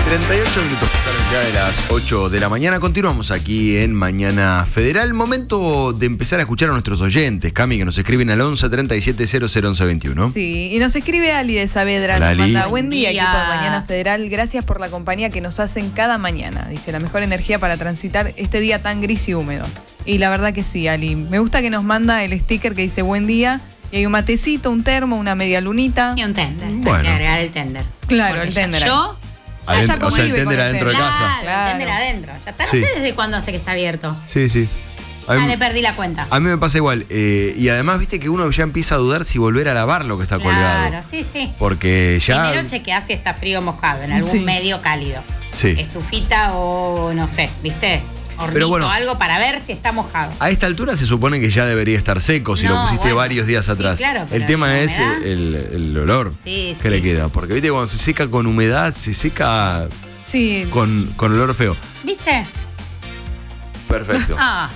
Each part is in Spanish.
38 minutos pasaron ya de las 8 de la mañana. Continuamos aquí en Mañana Federal. Momento de empezar a escuchar a nuestros oyentes, Cami, que nos escriben al 11 37 00 11 21. Sí, y nos escribe Ali de Saavedra. Hola, Nos Ali. manda, buen día, equipo de Mañana Federal. Gracias por la compañía que nos hacen cada mañana. Dice, la mejor energía para transitar este día tan gris y húmedo. Y la verdad que sí, Ali. Me gusta que nos manda el sticker que dice buen día. Y hay un matecito, un termo, una media lunita. Y un tender. Bueno. Hay que agregar el tender. Claro, Porque el tender. Yo, O sea, el tender adentro de casa. claro, el tender adentro. Ya está. No Sí. sé desde cuándo hace que está abierto. Sí, sí. A mí, Le perdí la cuenta. a mí me pasa igual. Y además, viste que uno ya empieza a dudar si volver a lavar lo que está colgado. Claro, sí. Porque ya. Primero chequeá si está frío o mojado, en algún Sí. medio cálido. Sí. Estufita o no sé, ¿viste? Hornito, Pero bueno, algo para ver si está mojado. A esta altura se supone que ya debería estar seco si No, lo pusiste bueno, varios días sí, atrás. claro, pero el tema la es humedad. el olor Sí, que le sí. queda. Porque viste, cuando se seca con humedad, se seca Sí. con olor feo. ¿Viste? Perfecto. Ah.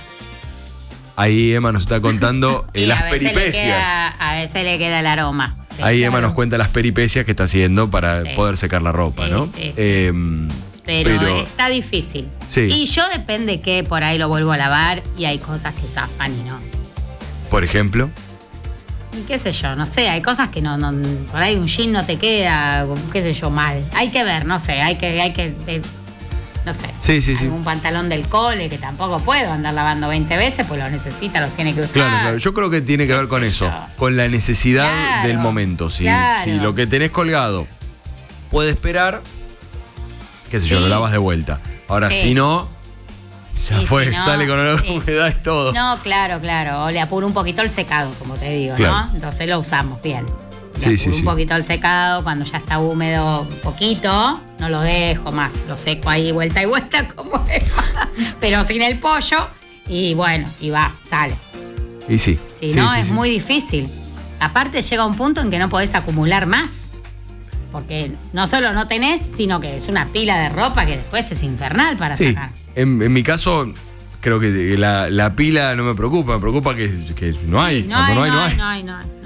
Ahí Emma nos está contando Y las a veces peripecias. a veces le queda el aroma. Sí, Ahí claro. Emma nos cuenta las peripecias que está haciendo para Sí. poder secar la ropa, Sí, ¿no? sí, sí. Pero Está difícil. Sí. Y yo depende que por ahí lo vuelvo a lavar y hay cosas que zafan y no. por ejemplo, Y qué sé yo, no sé, hay cosas que no por ahí un jean no te queda, qué sé yo, mal. Hay que ver, no sé, hay que no sé. Sí. Un pantalón del cole que tampoco puedo andar lavando 20 veces, pues los necesita, los tiene que usar. Claro. Yo creo que tiene que Qué ver con sé eso, yo. con la necesidad Claro, del momento. Si claro. lo que tenés colgado puede esperar, qué sé yo, Sí. lo lavas de vuelta. Ahora, Sí. si no, ya Sí, fue, si no, sale con olor a sí. humedad y todo. No, claro. O le apuro un poquito el secado, como te digo, Claro. ¿no? Entonces lo usamos bien. Sí, Le sí, apuro sí. un poquito el secado, cuando ya está húmedo un poquito, no lo dejo más. Lo seco ahí vuelta y vuelta como es. Pero sin el pollo. Y bueno, y va, sale. Y sí. Si Sí, no, sí, es sí. muy difícil. Aparte llega un punto en que no podés acumular más. Porque no solo no tenés, sino que es una pila de ropa que después es infernal para Sí, sacar. en mi caso, creo que la pila no me preocupa que no hay. Cuando no hay.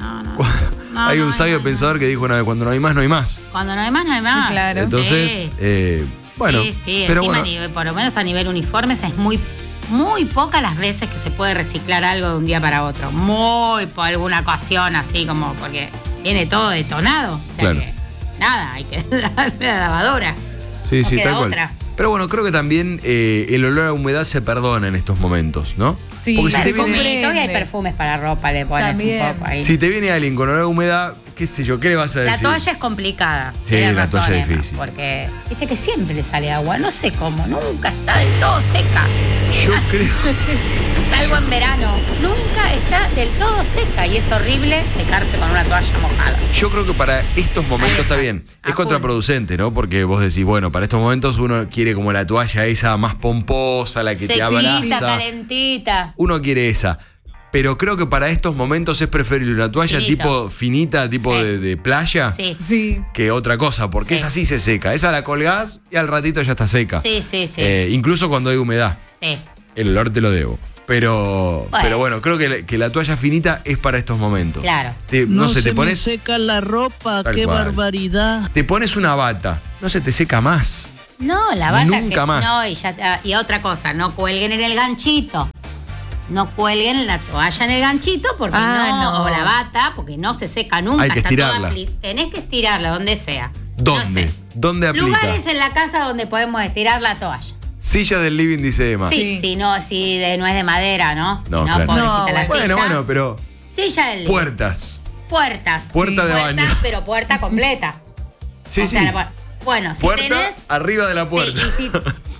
Hay un sabio pensador que dijo una vez, cuando no hay más, no hay más. Cuando no hay más, no hay más. Claro. Entonces, Sí. bueno, Sí, pero encima bueno, por lo menos a nivel uniformes es muy pocas las veces que se puede reciclar algo de un día para otro. Muy por alguna ocasión, así como porque viene todo detonado. O sea Claro. que, nada, hay que darle a la lavadora. sí, no sí, queda tal cual. otra. Pero bueno, creo que también el olor a humedad se perdona en estos momentos, ¿no? Sí, Porque si te, perfumito. viene, Y hay perfumes para ropa, le pones También. un poco ahí. si te viene alguien con olor a humedad, qué sé yo, ¿qué le vas a La decir? toalla es complicada. Sí, tenés la razón, toalla es Emma, difícil. Porque viste que siempre le sale agua, no sé cómo, nunca está del todo seca. Yo creo. Salvo en verano, nunca está del todo seca y es horrible secarse con una toalla mojada. Yo creo que para estos momentos Ahí está está. bien. A Es full. contraproducente, ¿no? Porque vos decís, bueno, para estos momentos uno quiere como la toalla esa más pomposa, la que te Secita, abraza. calentita. Uno quiere esa. Pero creo que para estos momentos es preferible una toalla Finito. tipo finita, tipo Sí. de playa, Sí. Sí. que otra cosa, porque Sí. esa sí se seca. Esa la colgás y al ratito ya está seca. Sí. Incluso cuando hay humedad. Sí. El olor te lo debo. Pero bueno, creo que la toalla finita es para estos momentos. Claro. No sé, te me pones. seca la ropa, Tal qué cual. barbaridad. Te pones una bata, no se te seca más. No, la bata Nunca que, más. No, y otra cosa, no cuelguen en el ganchito. No cuelguen la toalla en el ganchito porque no. o la bata, porque no se seca nunca. Hay que está toda estirarla. Tenés que estirarla donde sea. ¿Dónde? No sé. ¿Dónde aplica? Lugares en la casa donde podemos estirar la toalla. Silla del living, dice Emma. Sí, si no es de madera, ¿no? No, Si claro. pobrecita No, la silla. Bueno, pero Silla del living. puertas. Puertas. Puerta de baño. Pero puerta completa. Sí, O sea, sí. bueno, si Puerta tenés. arriba de la puerta. Sí, y si,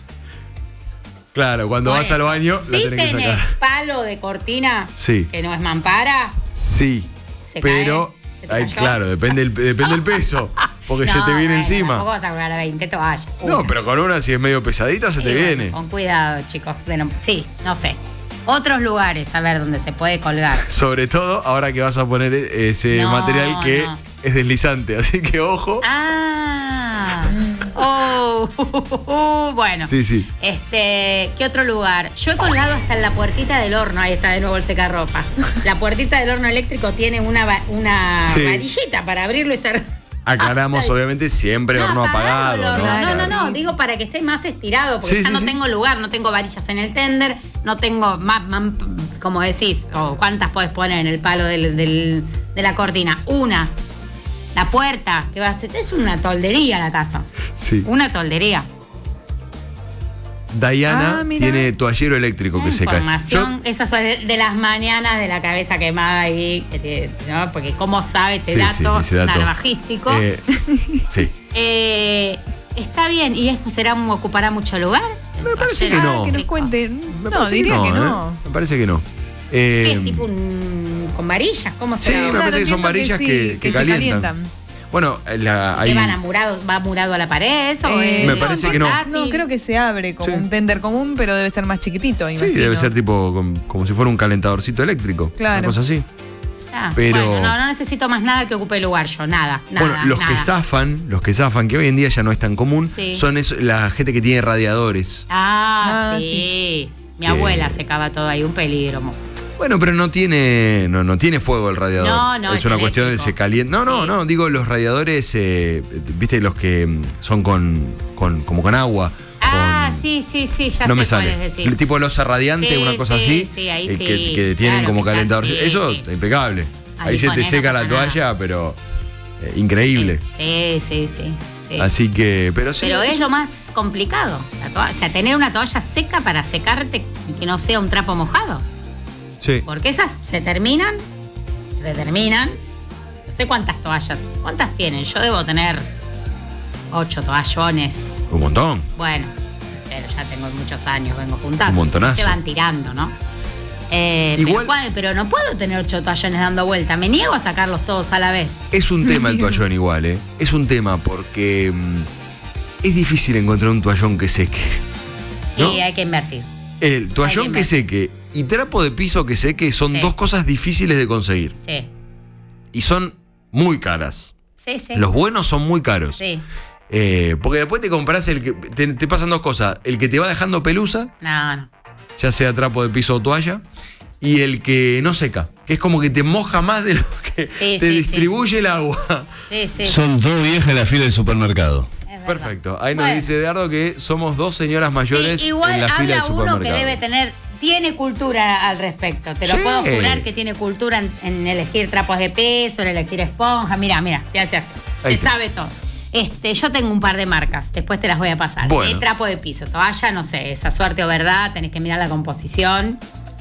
Claro, cuando por vas al eso, baño la si tenés que tenés sacar. palo de cortina, Sí. que no es mampara, Sí. se Pero, cae, se te ay, cayó. claro, depende el peso. Porque se te viene bueno, encima. Tampoco vas a colgar 20 toallas. No, Una. pero con una, si es medio pesadita, se te Y bueno, viene. Con cuidado, chicos. Bueno, sí, no sé. Otros lugares, a ver, donde se puede colgar. Sobre todo ahora que vas a poner ese No, material que no. es deslizante. Así que ojo. Bueno. Sí, sí. ¿Qué otro lugar? Yo he colgado hasta en la puertita del horno. Ahí está de nuevo el secarropa. La puertita del horno eléctrico tiene una Sí. varillita para abrirlo y cerrar. Aclaramos, obviamente, siempre horno apagado, ¿no? Claro. No, digo para que esté más estirado, porque Sí, ya sí, no sí. tengo lugar, no tengo varillas en el tender, no tengo más, como decís, o cuántas podés poner en el palo de la cortina. Una. La puerta, que va a ser, es una toldería la casa. Sí. Una toldería. Diana mira. tiene toallero eléctrico que se cae. Información, esas son de las mañanas de la cabeza quemada ahí, ¿no? Porque cómo sabe ese dato navajístico. Sí. Está bien, ¿y ocupará mucho lugar? Me parece que no. Que nos cuente. Me No, parece diría que ¿eh? no. Me parece que no. ¿Qué es tipo con varillas? ¿Cómo Sí, será? me parece que son entiendo varillas sí, que se calientan. Bueno, hay... ¿Qué va murado a la pared eso? Me parece que no. No, creo que se abre como Sí. un tender común, pero debe ser más chiquitito. Sí, imagino. debe ser tipo como si fuera un calentadorcito eléctrico. Claro. Una cosa así. Pero- Bueno, no necesito más nada que ocupe lugar yo, nada. Bueno, los que zafan, que hoy en día ya no es tan común, Sí. son la gente que tiene radiadores. Sí. Mi abuela secaba todo ahí, un peligro. Bueno, pero no tiene fuego el radiador. No, es es una cuestión de eléctrico. se calienta. No, digo los radiadores, viste, los que son como con agua. Sí, ya No sé me cuál sale. es decir. El tipo losa radiante, Sí, una cosa sí, así. sí, ahí que sí. tienen Claro, como que calentador. sí, Eso, sí. impecable. Ahí se te ponés, seca no la pasa nada. toalla, pero increíble. Sí. Así que, pero sí. Pero es lo más complicado. O sea, tener una toalla seca para secarte y que no sea un trapo mojado. Sí. Porque esas se terminan. No sé cuántas toallas. ¿Cuántas tienen? Yo debo tener 8 toallones. Un montón. Bueno, pero ya tengo muchos años, vengo juntando. Un montonazo. Se van tirando, ¿no? Igual- pero no puedo tener 8 toallones dando vuelta. Me niego a sacarlos todos a la vez. Es un tema el toallón igual, ¿eh? Es un tema porque es difícil encontrar un toallón que seque. ¿no? Y hay que invertir. El toallón Hay que seque y trapo de piso que seque son Sí. dos cosas difíciles de conseguir. Sí. Y son muy caras. Sí. Los buenos son muy caros. Sí. Porque después te compras el que. Te pasan dos cosas. El que te va dejando pelusa, No. ya sea trapo de piso o toalla. Y el que no seca. Que es como que te moja más de lo que Sí, te sí, distribuye el agua. Sí. Son dos viejas en la fila del supermercado. Es verdad. Perfecto. Ahí nos Bueno. dice Eduardo que somos dos señoras mayores Sí, igual en la fila del habla uno que supermercado. tiene cultura al respecto. Te lo Sí. puedo jurar que tiene cultura en elegir trapos de peso, en elegir esponja. Mira, te hace así. Ahí Te está. sabe todo. Yo tengo un par de marcas, después te las voy a pasar. Bueno. Trapo de piso, toalla, no sé, esa suerte o verdad, tenés que mirar la composición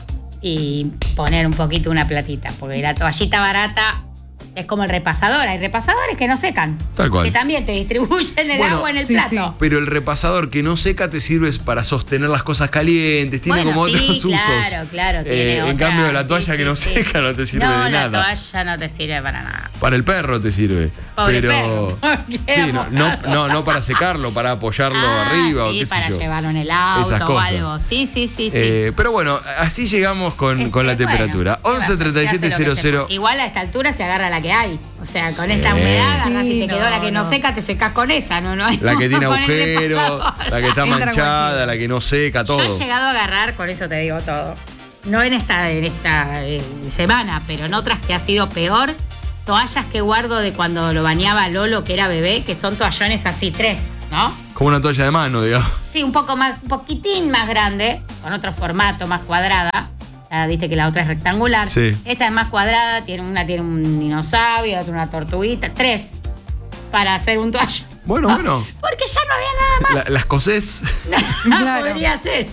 y poner un poquito una platita, porque la toallita barata es como el repasador. Hay repasadores que no secan. Tal cual. Que también te distribuyen el Bueno, agua en el sí, plato. sí. Pero el repasador que no seca te sirve para sostener las cosas calientes, tiene Bueno, como sí, otros usos. claro, tiene En otra, cambio, la toalla sí, que no sí. seca no te sirve no, de nada. la toalla no te sirve para nada. Para el perro te sirve. Pobre pero perro. sí, Queda no para secarlo, para apoyarlo Ah, arriba o sí, qué sé para yo. llevarlo en el Esas auto o cosas. algo. Sí. Pero bueno, así llegamos con la temperatura. Bueno, 11 37 00. Igual a esta altura se agarra la que hay. O sea, con Sí. esta humedad agarrás Sí, y te quedó no, la que no no. seca, te secás con esa, ¿no? hay La que tiene con el agujero, repasador. la que está Entra manchada, cualquiera. la que no seca, Yo todo. he llegado a agarrar, con eso te digo todo. No en esta semana, pero en otras que ha sido peor. Toallas que guardo de cuando lo bañaba Lolo, que era bebé, que son toallones así, 3, ¿no? Como una toalla de mano, digamos. Sí, un poquitín más grande, con otro formato, más cuadrada. Ya viste que la otra es rectangular. Sí. Esta es más cuadrada, una tiene un dinosaurio, otra una tortuguita, 3 para hacer un toalla. Bueno. Porque ya no había nada más. Las cosés. Claro. Podría ser.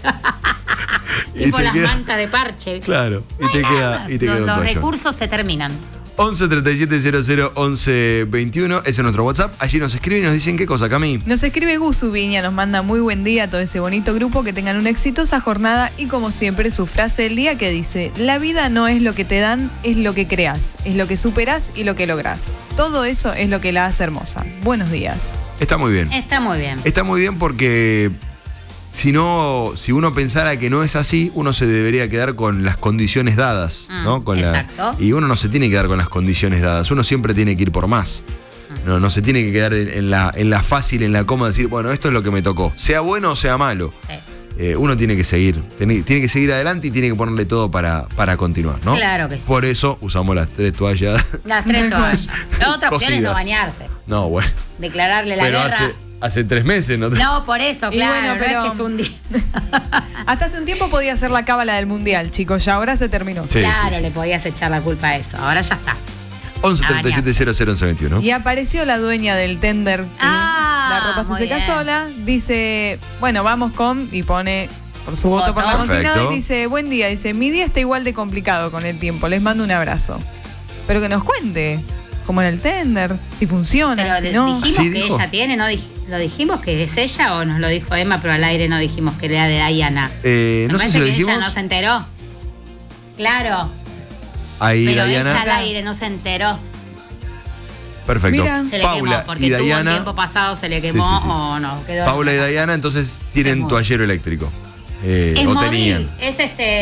Y Tipo te las queda- mantas de parche. Claro. No Y te hay nada queda más. un Los toallón. recursos se terminan. 11 37 00 11 21. Ese es nuestro WhatsApp. Allí nos escriben y nos dicen qué cosa, Cami. Nos escribe Gusu Viña, nos manda muy buen día a todo ese bonito grupo, que tengan una exitosa jornada y como siempre su frase del día que dice: la vida no es lo que te dan, es lo que creas, es lo que superás y lo que lográs. Todo eso es lo que la hace hermosa. Buenos días. Está muy bien. Está muy bien. Está muy bien porque si uno pensara que no es así, uno se debería quedar con las condiciones dadas, ¿no? Exacto. Y uno no se tiene que quedar con las condiciones dadas, uno siempre tiene que ir por más. No se tiene que quedar en la fácil, en la cómoda, decir, bueno, esto es lo que me tocó. Sea bueno o sea malo. Sí. Uno tiene que seguir. Tiene que seguir adelante y tiene que ponerle todo para continuar, ¿no? Claro que sí. Por eso usamos las 3 toallas. Las 3 toallas. La otra opción es no Cocidas. bañarse. No, bueno. Declararle la Pero guerra. hace 3 meses, ¿no? No, por eso, Y claro, bueno, no pero- es que es un día. Hasta hace un tiempo podía ser la cábala del mundial, chicos, ya ahora se terminó. Sí, claro, sí, sí. le podías echar la culpa a eso. Ahora ya está. 11 37 00 11 21. Y apareció la dueña del tender. Ah, La ropa se muy seca bien. sola. Dice, bueno, vamos con. Y pone por su voto por la Voto. consignada. Perfecto. Y dice, buen día. Dice, mi día está igual de complicado con el tiempo. Les mando un abrazo. Pero que nos cuente. Como en el tender. Si funciona, Pero si no. dijimos ¿Sí que dijo? ella tiene, ¿no? ¿Lo dijimos que es ella o nos lo dijo Emma, pero al aire no dijimos que era de Diana? No sé parece si lo que dijimos. ella no se enteró. Claro, Ahí pero Diana. ella al aire no se enteró. Perfecto. Mira. Se le Paula quemó, porque y tuvo el Diana. tiempo pasado, se le Sí, quemó sí, sí. o no. Quedó Paula y en la casa. Diana entonces tienen móvil. toallero eléctrico. Es O móvil, tenían. es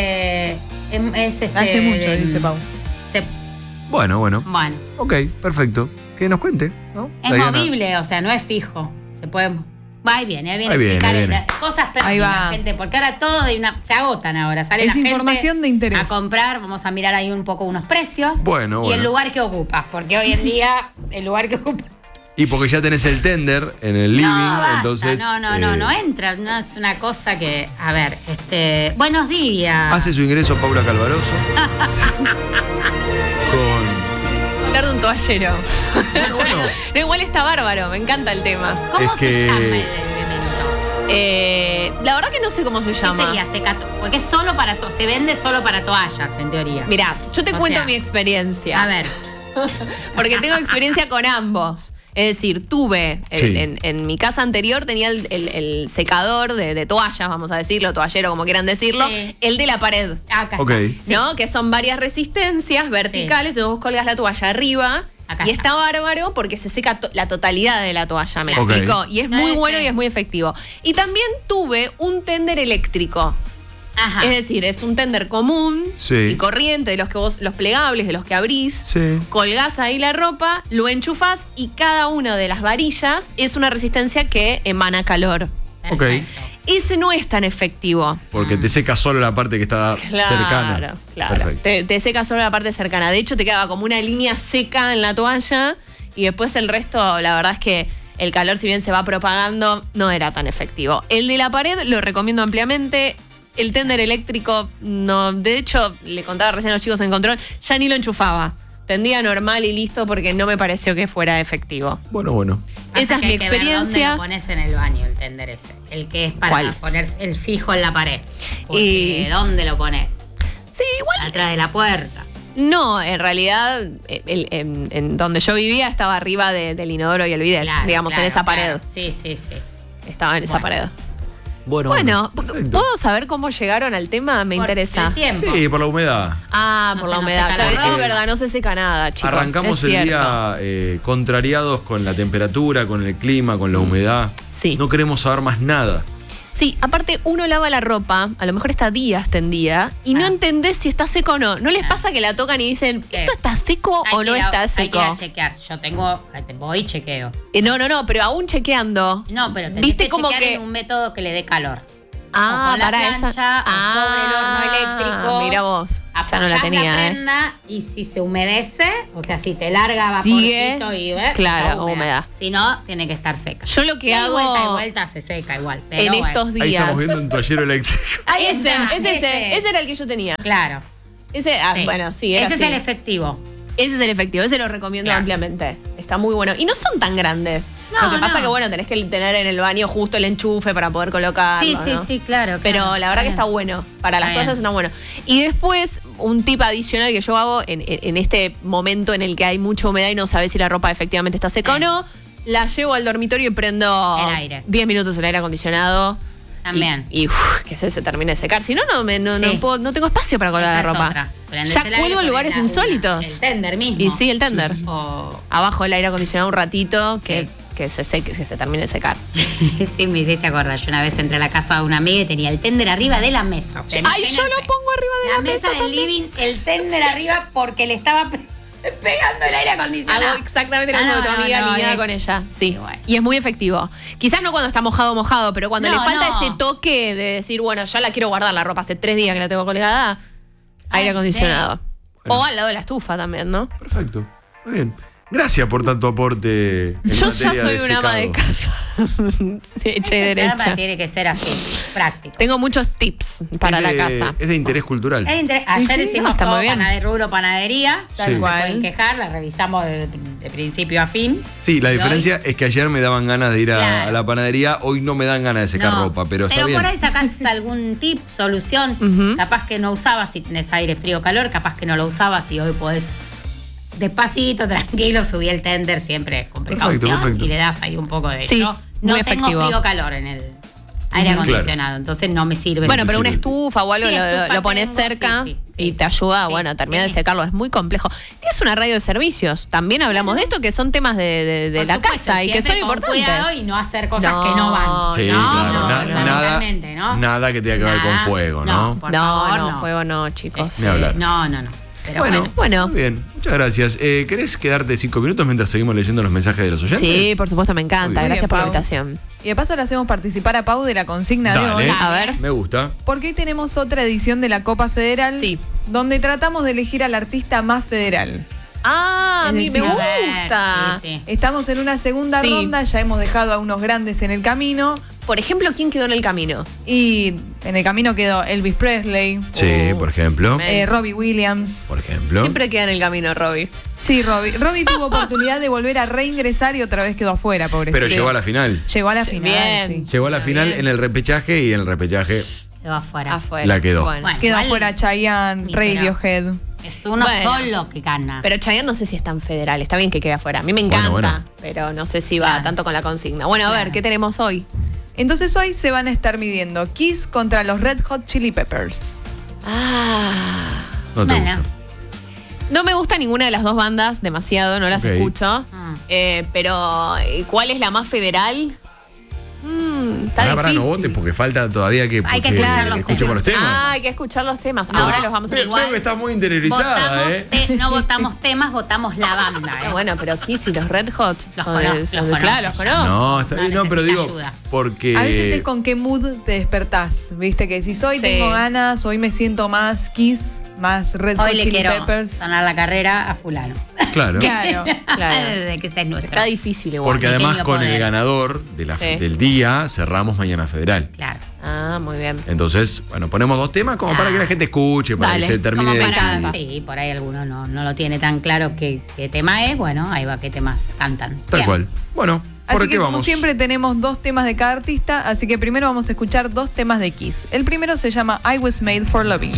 Hace mucho, del- dice Pau. se- Bueno. bueno, Ok, perfecto. Que nos cuente, ¿no? es Diana. movible, o sea, no es fijo. Se puede. Va y viene, Ahí viene, explicar ahí viene. cosas Ahí prácticas, va. gente, porque ahora todo se agotan ahora, sale Es la gente información de interés. a comprar, vamos a mirar ahí un poco unos precios Bueno, y bueno. el lugar que ocupas, porque hoy en día el lugar que ocupas Y porque ya tenés el tender en el living, basta, entonces. no entra, no es una cosa que, a ver, buenos días. Hace su ingreso Paula Calvaroso. Con. Hablar de un toallero. Bueno, No, igual está bárbaro, me encanta el tema. ¿Cómo es se que- llama el elemento? La verdad que no sé cómo se ¿Qué llama. sería porque es solo para se vende solo para toallas, en teoría. Mirá, yo te O cuento sea, mi experiencia. A ver, Porque tengo experiencia con ambos. Es decir, tuve, Sí. en mi casa anterior tenía el secador de toallas, vamos a decirlo, toallero, como quieran decirlo, Sí. el de la pared. acá Ok. está. Sí. ¿No? Que son varias resistencias verticales, y vos colgas la toalla arriba. Acá y está. está bárbaro porque se seca la totalidad de la toalla, me Ok. explico. Y es No, muy ese- bueno y es muy efectivo. Y también tuve un tender eléctrico. Ajá. Es decir, es un tender común Sí. y corriente, de los que los plegables, de los que abrís. Sí. Colgás ahí la ropa, lo enchufás y cada una de las varillas es una resistencia que emana calor. Perfecto. Ese no es tan efectivo. Porque te seca solo la parte que está cercana. Claro. Perfecto. Te seca solo la parte cercana. De hecho, te quedaba como una línea seca en la toalla y después el resto, la verdad es que el calor, si bien se va propagando, no era tan efectivo. El de la pared lo recomiendo ampliamente. El tender eléctrico, no. De hecho, le contaba recién a los chicos en control, ya ni lo enchufaba. Tendía normal y listo porque no me pareció que fuera efectivo. Bueno. Pasa Esa es que mi hay que ver ¿Dónde experiencia. lo pones en el baño, el tender ese? El que es para ¿Cuál? poner el fijo en la pared. Porque Y- ¿dónde lo pones? Sí, igual. Atrás de la puerta. No, en realidad, en donde yo vivía estaba arriba del inodoro y el bidet, Claro, digamos, claro, en esa claro. pared. Sí. Estaba en esa Bueno. pared. Bueno. Perfecto. ¿puedo saber cómo llegaron al tema? Me Por interesa. el tiempo. Sí, por la humedad. Ah, No por se la nos humedad. seca la Claro, es ropa. verdad, no se seca nada, chicos. Arrancamos es el cierto. día contrariados con la temperatura, con el clima, con la humedad. Sí. No queremos saber más nada. Sí, aparte uno lava la ropa, a lo mejor está días tendida, y no entendés si está seco o no. ¿No les pasa que la tocan y dicen, ¿esto está seco Hay o que no ir a- está Hay que seco? ir a chequear. Voy y chequeo. No, pero aún chequeando. No, pero tenés ¿Viste que como chequear que en un método que le dé calor. Ah, o con la para plancha, esa. o sobre el horno eléctrico. Mira vos. Esa no Apoyás la tenía, la prenda y si se humedece, o sea, si te larga vaporcito Sigue, y claro, está húmeda. Si no, tiene que estar seca. Yo lo que Y hago vuelta y vuelta se seca igual. Pero en bueno. estos Ahí días. estamos viendo un toallero eléctrico. Ahí Ese, ese era el que yo tenía. Claro. Ese, Sí. bueno, sí, era Ese es así. el efectivo. Ese es el efectivo, ese lo recomiendo Claro. ampliamente. Está muy bueno. Y no son tan grandes. No, lo que pasa no. que, bueno, tenés que tener en el baño justo el enchufe para poder colocarlo. ¿no? Sí, claro. Pero claro. la verdad que está bien. bueno. Para las Está toallas bien. está bueno. Y después, un tip adicional que yo hago en este momento en el que hay mucha humedad y no sabes si la ropa efectivamente está seca o no, la llevo al dormitorio y prendo El aire. 10 minutos el aire acondicionado. También. Y que se termine de secar. Si no, no Sí. no tengo espacio para colgar Esa la es ropa. otra. Prendés Ya el aire, cuelgo en lugares ponés insólitos. El tender mismo. Y sí, el tender. O- Abajo el aire acondicionado un ratito, Sí. que se seque, que se termine de secar. Sí, me hiciste acordar. Yo una vez entré a la casa de una amiga y tenía el tender arriba de la mesa. O sea, Ay, yo imagínense. lo pongo arriba de la mesa del también. living, el tender arriba porque le estaba pegando el aire acondicionado. Hago exactamente lo Ah, mismo no, que tu no, amiga no, alineada es- con ella. Sí. bueno. Y es muy efectivo. Quizás no cuando está mojado, pero cuando No, le falta no. ese toque de decir, bueno, ya la quiero guardar la ropa, hace 3 días que la tengo colgada, aire Ay, acondicionado. Bueno. O al lado de la estufa también, ¿no? Perfecto. Muy bien. Gracias por tanto aporte. En Yo ya materia soy una ama de secado. casa. Sí, hecha y derecha. Tiene que ser así, práctico. Tengo muchos tips para Es la de- casa. Es de interés cultural. Ayer sí, hicimos está todo muy bien. rubro panadería. Tal No cual. se pueden quejar, la revisamos de principio a fin. Sí, la Y diferencia es que ayer me daban ganas de ir Claro. a la panadería, hoy no me dan ganas de secar No, ropa, pero está bien. por ahí sacás algún tip, solución. Ujú. Capaz que no usabas si tenés aire, frío, calor. Capaz que no lo usabas y hoy podés despacito, tranquilo, subir el tender siempre con precaución Perfecto. y le das ahí un poco de... Sí, Yo no muy tengo efectivo. frío, calor en el aire acondicionado, entonces no me sirve. Bueno, pero una Sí, estufa o algo sí, estufa lo pones tengo, cerca sí, y sí, te ayuda, sí, bueno, a terminar sí. de secarlo. Es muy complejo. Es una radio de servicios. También hablamos de esto, que son temas de Por la supuesto, casa y que siempre son con importantes. cuidado y no hacer cosas No, que no van. Sí, ¿no? claro. No, Nada, fundamentalmente, ¿no? nada que tenga que ver con Nada. fuego, ¿no? por No, favor, no, fuego no, chicos. Ni hablar. No. Pero Bueno. Muy bien, muchas gracias. ¿Querés quedarte 5 minutos mientras seguimos leyendo los mensajes de los oyentes? Sí, por supuesto, me encanta. Muy bien. Gracias por la Pau. invitación. Y de paso le hacemos participar a Pau de la consigna de hoy. Dale, A ver. me gusta. Porque hoy tenemos otra edición de la Copa Federal. Sí. Donde tratamos de elegir al artista más federal. Ah, a Es mí me decir, gusta. Sí. Estamos en una segunda Sí. ronda, ya hemos dejado a unos grandes en el camino. Por ejemplo, ¿quién quedó en el camino? Y en el camino quedó Elvis Presley, Sí, Oh. por ejemplo. Robbie Williams. Por ejemplo. Siempre queda en el camino, Robbie. Sí, Robbie. Robbie tuvo oportunidad de volver a reingresar y otra vez quedó afuera, pobrecito. Pero llegó a la final. Llegó a la Sí, final. bien. Sí. Llegó a la Está final bien. en el repechaje y en el repechaje Quedó afuera. Afuera. La quedó. Bueno. Bueno. Quedó Igual- afuera Chayanne, Sí, pero- Radiohead. Es uno Bueno. solo que gana. Pero Chayanne no sé si es tan federal. Está bien que quede afuera. A mí me Bueno, encanta, bueno. pero no sé si va Claro. tanto con la consigna. Bueno, a ver, Claro. ¿qué tenemos hoy? Entonces hoy se van a estar midiendo Kiss contra los Red Hot Chili Peppers. Ah. no te Bueno. gusta. No me gusta ninguna de las dos bandas demasiado, no las Ok. escucho. Mm. Pero, ¿cuál es la más federal? Está Pará, difícil. no votes porque falta todavía que, Hay que porque escuchar los escuchemos los temas. Ah, hay que escuchar los temas. No, Ahora los vamos a Creo escuchar. que está muy interiorizada, Votamos no votamos temas, votamos la banda. Ah, bueno, pero Kiss y los Red Hot. Los son conozco, de- los son de- conozco Claro, los ya. conozco. No, está No bien, no, pero necesita digo, ayuda. porque. A veces es con qué mood te despertás, ¿viste? Que si hoy Sí. tengo ganas, hoy me siento más Kiss, más Red Hot Hoy le Chili quiero Peppers. sonar la carrera a fulano. Claro. Claro. Claro. De que ese es nuestro. Está difícil igual. Porque además Pequeño con el poder. ganador Sí. del día cerramos mañana federal. Claro. Ah, muy bien. Entonces, bueno, ponemos dos temas como para que la gente escuche, para Dale, que se termine como de para- decidir. Sí, por ahí alguno no lo tiene tan claro qué tema es. Bueno, ahí va qué temas cantan. Tal Bien. cual. Bueno, ¿por Así qué que como vamos? siempre tenemos dos temas de cada artista, así que primero vamos a escuchar dos temas de Kiss. El primero se llama I Was Made for Loving You.